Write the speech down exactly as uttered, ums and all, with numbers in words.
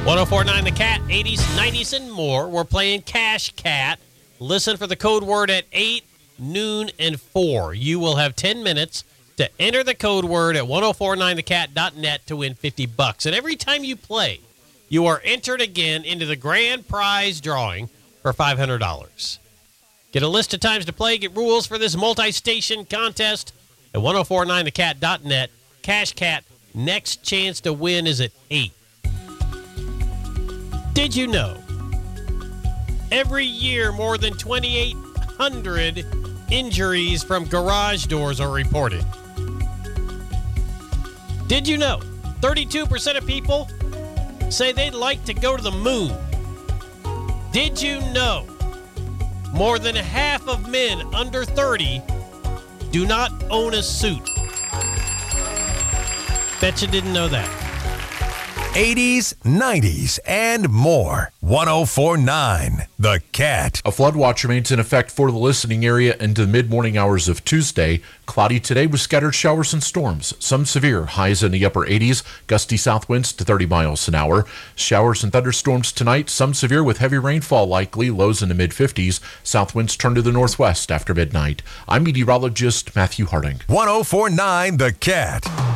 one oh four point nine The Cat, eighties, nineties, and more. We're playing Cash Cat. Listen for the code word at eight, noon, and four. You will have ten minutes to enter the code word at ten forty-nine the cat dot net to win fifty bucks. And every time you play, you are entered again into the grand prize drawing for five hundred dollars. Get a list of times to play, get rules for this multi-station contest at ten forty-nine the cat dot net. Cash Cat, next chance to win is at eight. Did you know every year more than twenty-eight hundred injuries from garage doors are reported? Did you know thirty-two percent of people say they'd like to go to the moon? Did you know more than half of men under thirty do not own a suit? Bet you didn't know that. eighties, nineties, and more. ten forty-nine The Cat. A flood watch remains in effect for the listening area into the mid-morning hours of Tuesday. Cloudy today with scattered showers and storms. Some severe, highs in the upper eighties, gusty south winds to thirty miles an hour. Showers and thunderstorms tonight, some severe with heavy rainfall likely, lows in the mid-fifties. South winds turn to the northwest after midnight. I'm meteorologist Matthew Harding. ten forty-nine The Cat.